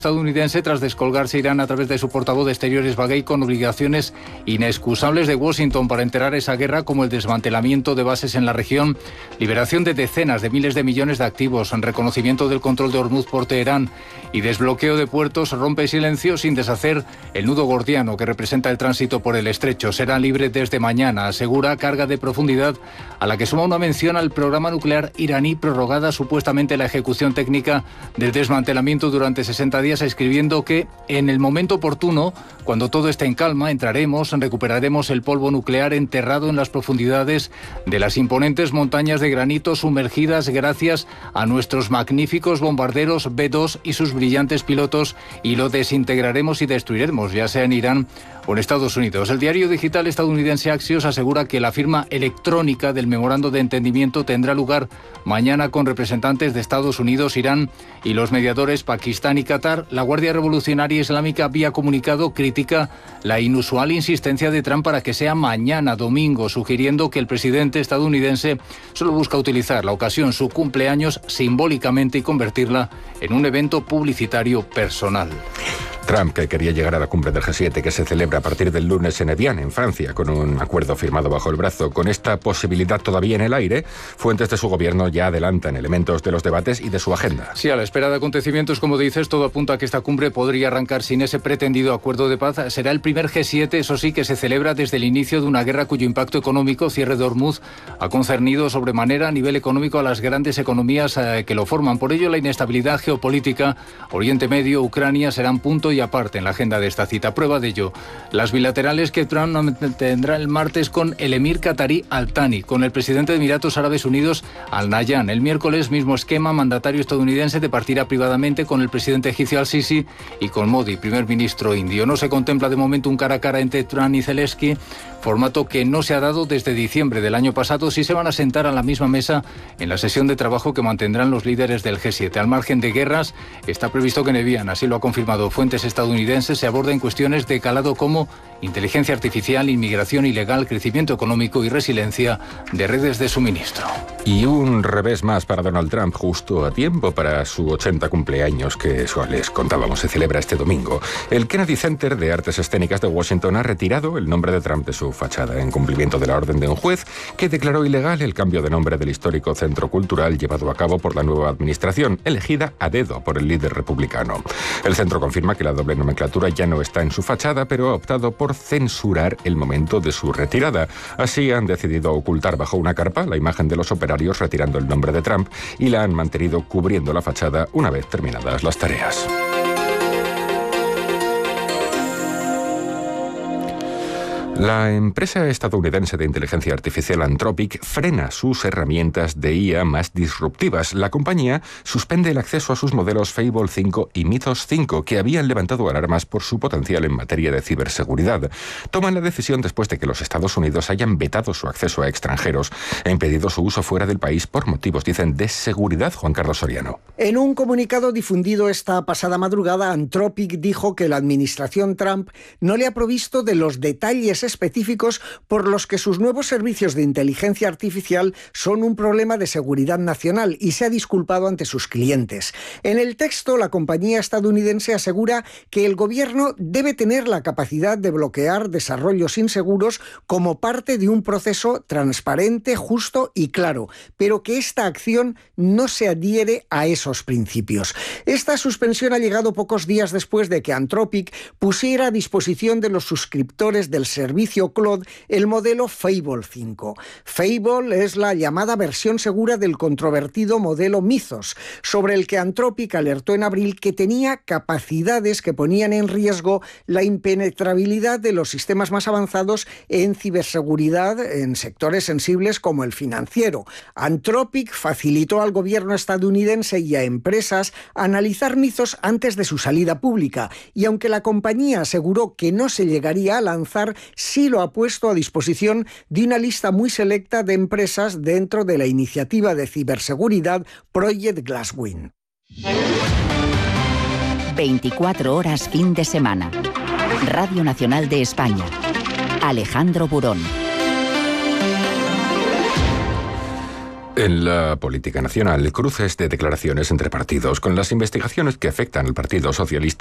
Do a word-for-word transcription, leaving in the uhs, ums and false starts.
estadounidense tras descolgarse Irán a través de su portavoz de Exteriores Baghei con obligaciones inexcusables de Washington para enterar esa guerra, como el desmantelamiento de bases en la región, liberación de decenas de miles de millones de activos, reconocimiento del control de Hormuz por Teherán y desbloqueo de puertos, rompe silencio sin deshacer el nudo gordiano que representa el tránsito por el estrecho. Será libre desde mañana, asegura, carga de profundidad a la que suma una mención al programa nuclear iraní, prorrogada supuestamente la ejecución técnica del desmantelamiento durante sesenta días, escribiendo que en el momento oportuno, cuando todo esté en calma, entraremos, recuperaremos el polvo nuclear enterrado en las profundidades de las imponentes montañas de granito sumergidas gracias a nuestros magníficos bombarderos B dos y sus brillantes pilotos, y lo desintegraremos y destruiremos, ya sea en Irán o en Estados Unidos. El diario digital estadounidense Axios asegura que la firma electrónica del memorando de entendimiento tendrá lugar mañana con representantes de Estados Unidos, Irán y los mediadores Pakistán y Qatar. La Guardia Revolucionaria Islámica, vía comunicado, critica la inusual insistencia de Trump para que sea mañana domingo, sugiriendo que el presidente estadounidense solo busca utilizar la ocasión, su cumpleaños, simbólicamente y convertirla en un evento publicitario personal. Trump, que quería llegar a la cumbre del G siete, que se celebra a partir del lunes en Evian, en Francia, con un acuerdo firmado bajo el brazo. Con esta posibilidad todavía en el aire, fuentes de su gobierno ya adelantan elementos de los debates y de su agenda. Sí, a la espera de acontecimientos, como dices, todo apunta a que esta cumbre podría arrancar sin ese pretendido acuerdo de paz. Será el primer G siete, eso sí, que se celebra desde el inicio de una guerra cuyo impacto económico, cierre de Hormuz, ha concernido sobremanera a nivel económico a las grandes economías eh, que lo forman. Por ello, la inestabilidad geopolítica, Oriente Medio, Ucrania, serán punto y aparte en la agenda de esta cita. Prueba de ello, las bilaterales que Trump tendrá el martes con el emir qatarí Al Thani, con el presidente de Emiratos Árabes Unidos Al Nahyan. El miércoles, mismo esquema, mandatario estadounidense departirá privadamente con el presidente egipcio Al Sisi y con Modi, primer ministro indio. No se contempla de momento un cara a cara entre Trump y Zelensky, formato que no se ha dado desde diciembre del año pasado. Sí se van a sentar a la misma mesa en la sesión de trabajo que mantendrán los líderes del G siete. Al margen de guerras, está previsto que en Evian, así lo ha confirmado fuentes estadounidenses, se aborden cuestiones de calado como inteligencia artificial, inmigración ilegal, crecimiento económico y resiliencia de redes de suministro. Y un revés más para Donald Trump, justo a tiempo para su ochenta cumpleaños, que eso les contábamos, se celebra este domingo. El Kennedy Center de Artes Escénicas de Washington ha retirado el nombre de Trump de su fachada, en cumplimiento de la orden de un juez que declaró ilegal el cambio de nombre del histórico centro cultural llevado a cabo por la nueva administración, elegida a dedo por el líder republicano. El centro confirma que la doble nomenclatura ya no está en su fachada, pero ha optado por censurar el momento de su retirada. Así han decidido ocultar bajo una carpa la imagen de los operarios retirando el nombre de Trump y la han mantenido cubriendo la fachada una vez terminadas las tareas. La empresa estadounidense de inteligencia artificial Anthropic frena sus herramientas de I A más disruptivas. La compañía suspende el acceso a sus modelos Fable cinco y Mythos cinco, que habían levantado alarmas por su potencial en materia de ciberseguridad. Toman la decisión después de que los Estados Unidos hayan vetado su acceso a extranjeros e impedido su uso fuera del país por motivos, dicen, de seguridad. Juan Carlos Soriano. En un comunicado difundido esta pasada madrugada, Anthropic dijo que la administración Trump no le ha provisto de los detalles específicos por los que sus nuevos servicios de inteligencia artificial son un problema de seguridad nacional, y se ha disculpado ante sus clientes. En el texto, la compañía estadounidense asegura que el gobierno debe tener la capacidad de bloquear desarrollos inseguros como parte de un proceso transparente, justo y claro, pero que esta acción no se adhiere a esos principios. Esta suspensión ha llegado pocos días después de que Anthropic pusiera a disposición de los suscriptores del servicio servicio Claude el modelo Fable cinco. Fable es la llamada versión segura del controvertido modelo Mythos, sobre el que Anthropic alertó en abril que tenía capacidades que ponían en riesgo la impenetrabilidad de los sistemas más avanzados en ciberseguridad en sectores sensibles como el financiero. Anthropic facilitó al gobierno estadounidense y a empresas analizar Mythos antes de su salida pública, y aunque la compañía aseguró que no se llegaría a lanzar, sí lo ha puesto a disposición de una lista muy selecta de empresas dentro de la iniciativa de ciberseguridad Project Glasswing. veinticuatro horas fin de semana. Radio Nacional de España. Alejandro Burón. En la política nacional, cruces de declaraciones entre partidos con las investigaciones que afectan al Partido Socialista